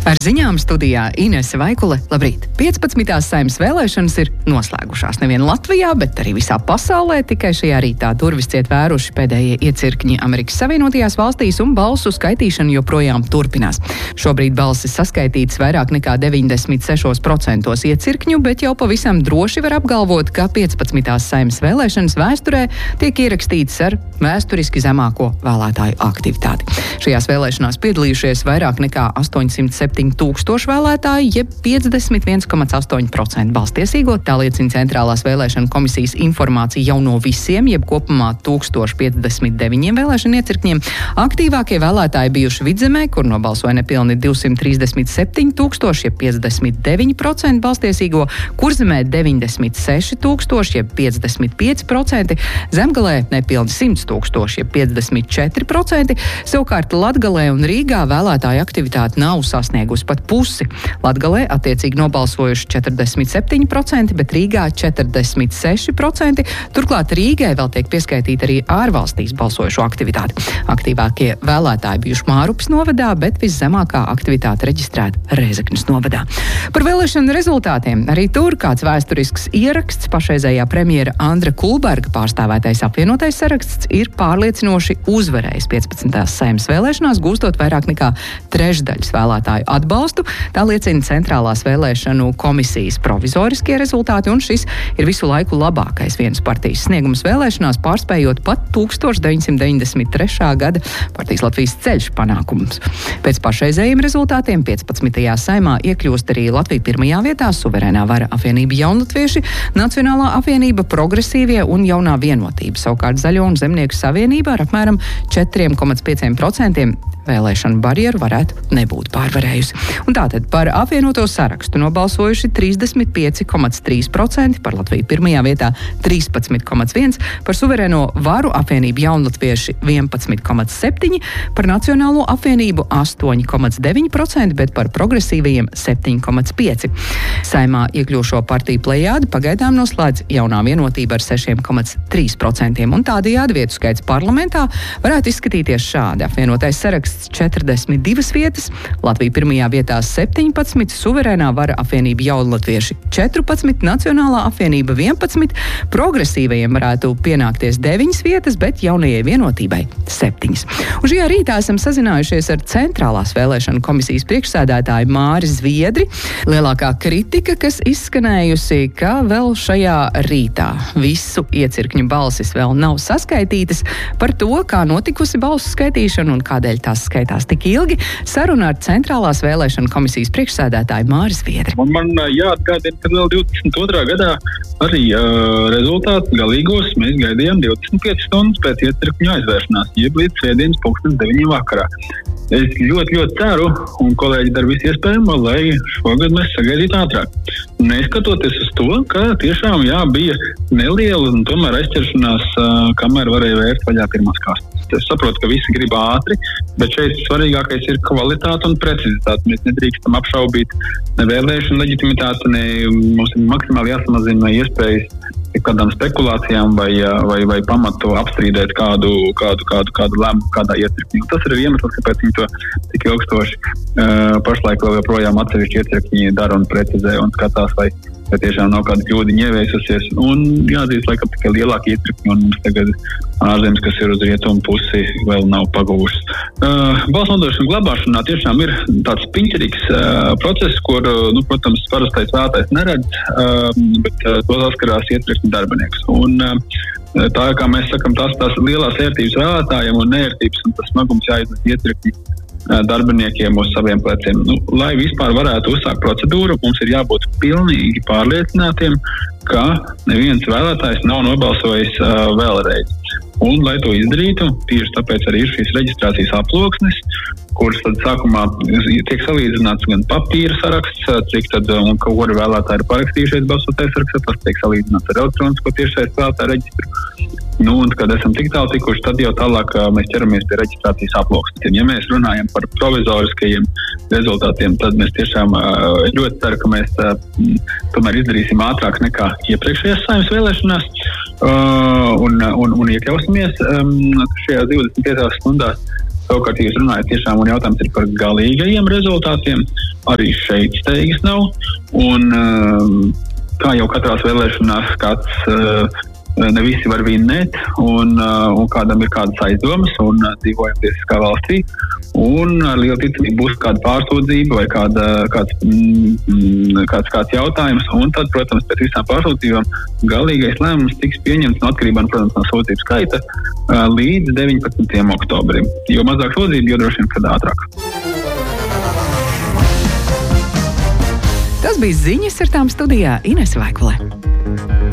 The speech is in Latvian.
Ar ziņām studijā Inese Vaikule. Labrīt! 15. Saeimas vēlēšanas ir noslēgušās nevien Latvijā, bet arī visā pasaulē. Tikai šajā rītā durvis ciet vēruši pēdējie iecirkņi Amerikas Savienotajās valstīs un balsu skaitīšana joprojām turpinās. Šobrīd balsis saskaitītas vairāk nekā 96% iecirkņu, bet jau pavisam droši var apgalvot, ka 15. Saeimas vēlēšanas vēsturē tiek ierakstītas ar vēsturiski zemāko vēlētāju aktivitāti. Šajās vēlēšanās piedalījušies vairāk nekā 807 tūkstoši vēlētāji, jeb 51,8% balstiesīgo. Tā liecina Centrālās vēlēšana komisijas informācija jau no visiem, jeb kopumā 1059 vēlēšana iecirkņiem. Aktīvākie vēlētāji bijuši Vidzemē, kur nobalsoja nepilni 237 tūkstoši, jeb 59% balstiesīgo, Kurzemē 96 tūkstoši, jeb 55%, Zemgalē nepilni 100 tūkstoši, jeb 54%, savukārt Latgalē un Rīgā vēlētāju aktivitāte nav sasniegusi pat pusi. Latgalē attiecīgi nobalsojuši 47%, bet Rīgā 46%. Turklāt Rīgai vēl tiek pieskaitīta arī ārvalstīs balsojušo aktivitāti. Aktīvākie vēlētāji bijuši Mārupes novadā, bet viszemākā aktivitāte reģistrēta Rēzeknes novadā. Par vēlēšanu rezultātiem arī tur kāds vēsturisks ieraksts. Pašreizējā premjera Andra Kulberga pārstāvētais apvienotais saraksts ir pārliecinoši uzvarējis 15. Saeimas vēlēšanās, gūstot vairāk nekā trešdaļas vēlētāju atbalstu. Tā liecina Centrālās vēlēšanu komisijas provizoriskie rezultāti, un šis ir visu laiku labākais vienas partijas sniegums vēlēšanās, pārspējot pat 1993. gada partijas Latvijas ceļš panākums. Pēc pašreizējiem rezultātiem 15. Saeimā iekļūst arī Latvija pirmajā vietā, Suverēnā vara apvienība Jaunatvieši, Nacionālā apvienība Progresīvie un Jaunā vienotība. Savukārt Zaļo un Zemnieku savienība ar apmēram 4,5% vēlēšanu barjeru varētu nebūt pārvarējusi. Un tātad par apvienoto sarakstu nobalsojuši 35,3%, par Latviju pirmajā vietā 13,1%, par Suverēno varu apvienību Jaunatvieši 11,7%, par Nacionālo apvienību 8,9%, bet par progresīvajiem 7,5%. Saeimā iekļūšo partiju plejādi pagaidām noslēdz Jaunā vienotība ar 6,3%, un tādējādi vietu skaits parlamentā varētu izskatīties šādi. Apvienotais saraksts 42 vietas, Latvija pirmajā vietā 17, Suverēnā vara apvienība Jaunatvieši 14, Nacionālā apvienība 11, progresīvajiem varētu pienākties 9 vietas, bet Jaunajai vienotībai 7. Un šajā rītā esam sazinājušies ar Centrālās vēlēšanu komisijas priekšsēdētāju Māri Zviedri. Lielākā kritika, kas izskanējusi, ka vēl šajā rītā visu iecirkņu balsis vēl nav saskaitītas, par to, kā notikusi balsu skaitīšana un kādēļ tās skaitās tik ilgi, saruna ar Centrālās vēlēšana komisijas priekšsēdētāju Māri Zviedri. Man jāatgādina, ka vēl 22. gadā arī rezultātus galīgos mēs gaidījām 25 stundas pēc iecirkņu aizvēršanās, jeb līdz svētdienas 9:00 vakarā. Es ļoti ceru, un kolēģi dara visu iespējamo, lai šogad mēs sagaidītu ātrāk. Neskatoties uz to, ka tiešām bija neliela un tomēr aizķeršanās, kamēr varēja vērt vaļā pirmās kastes. Es saprotu, ka visi grib ātri, bet šeit svarīgākais ir kvalitāte un precizitāte. Mēs nedrīkstam apšaubīt ne vēlēšanu leģitimitāti, mums ir maksimāli jāsamazina iespējas kādām spekulācijām vai pamatu apstrīdēt kādu lēmumu kādā iecirkņī. Tas ir iemesls, kāpēc viņi to tik ilgstoši pašlaik vēl joprojām atsevišķi iecirkņi dara un precizē un skatās, vai tiešām nav kāda kļūdiņa ieviesies. Un jāatzīst, laikam tikai lielāki iecirkņi un mums tagad ārzemes, kas ir uz rietumu pusi, vēl nav pagūšas. Balsu nodošana glabāšanā tiešām ir tāds piņķerīgs process, kur, protams, parastais vēlētājs neredz, bet to saskarās iecirkņu darbinieks. Un tā, kā mēs sakam, tās lielās ērtības vēlētājiem un neērtības un tas smagums jāiznes iecirkņu darbiniekiem uz saviem pleciem. Lai vispār varētu uzsākt procedūru, mums ir jābūt pilnīgi pārliecinātiem, ka neviens vēlētājs nav nobalsojis vēlreiz. Un, lai to izdarītu, tieši tāpēc arī ir šīs reģistrācijas aploksnes, kuras tad sākumā tiek salīdzināts gan papīra saraksts, cik tad un kuri vēlētāji ir parakstījušies balsotāju sarakstā, tas tiek salīdzināts ar elektronisko tiešsaistes vēlētāju reģistru. Un, kad esam tik tālu tikuši, tad jau tālāk mēs ķeramies pie reģistrācijas aploksnes. Ja mēs runājam par provizoriskajiem rezultātiem, tad mēs tiešām ļoti ceru, ka mēs tomēr izdarīsim ātrāk nekā iepriekšējās Saeimas vēlēšanās un iekļausimies šajās 25 stundās. Savukārt, ja jūs runājat tiešām, un jautājums ir par galīgajiem rezultātiem, arī šeit steigas nav. Un kā jau katrās vēlēšanās kāds ne visi var vinnēt, un kādam ir kādas aizdomas, un dzīvojam tiesiskā valstī, un ar lielu ticamību būs kāda pārsūdzība vai kāds jautājums, un tad, protams, pēc visām pārsūdzībām galīgais lēmums tiks pieņemts atkarībā, protams, no sūdzību skaita līdz 19. oktobrim. Jo mazāk sūdzību, jo droši vien, kad ātrāk. Tas bija ziņas, ar tām studijā Inese Vaikule.